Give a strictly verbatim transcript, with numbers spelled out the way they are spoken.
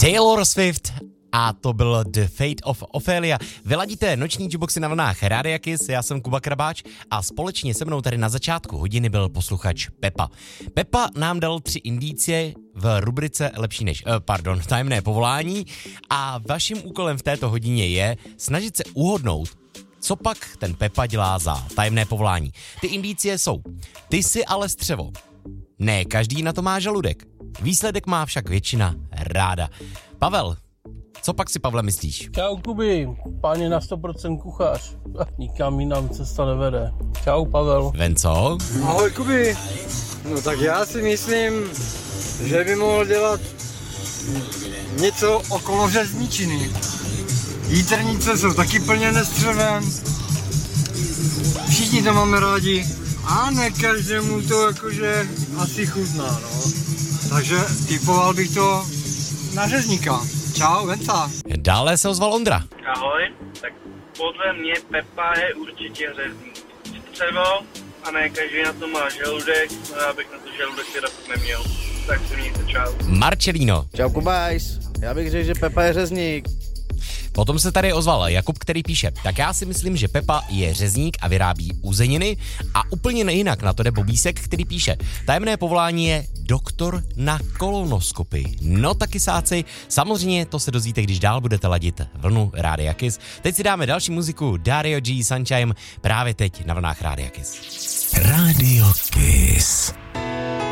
Taylor Swift a to byl The Fate of Ophelia. Vyladíte noční jukeboxy na vlnách Rádia Kiss, já jsem Kuba Krabáč a společně se mnou tady na začátku hodiny byl posluchač Pepa. Pepa nám dal tři indicie v rubrice Lepší než, eh, pardon, tajemné povolání a vaším úkolem v této hodině je snažit se uhodnout, co pak ten Pepa dělá za tajemné povolání. Ty indicie jsou: ty jsi ale střevo. Ne každý na to má žaludek. Výsledek má však většina ráda. Pavel, co pak si, Pavle, myslíš? Čau, Kuby, páni na sto procent kuchař. Nikam jinam cesta nevede. Čau, Pavel. Venco? Ahoj, Kuby. No tak já si myslím, že by mohl dělat něco okolo řezničiny. Jítrnice jsou taky plněné střevem. Všichni to máme rádi. A ne každému to jakože asi chutná, no. Takže typoval bych to na řezníka. Čau, Venca. Dále se ozval Ondra. Ahoj, tak podle mě Pepa je určitě řezník. Střevo a ne každý na to má žaludek, no já bych na to žaludek teda neměl. Tak si mějte, čau. Marcelino. Čau, Kubajs. Já bych řekl, že Pepa je řezník. Potom se tady ozval Jakub, který píše: tak já si myslím, že Pepa je řezník a vyrábí uzeniny. A úplně jinak na to jde Bobísek, který píše: tajemné povolání je doktor na kolonoskopii. No taky sáci, samozřejmě to se dozvíte, když dál budete ladit vlnu Rádia Kiss. Teď si dáme další muziku, Dario G. Sunshine, právě teď na vlnách Rádia Kiss. Radio Kiss.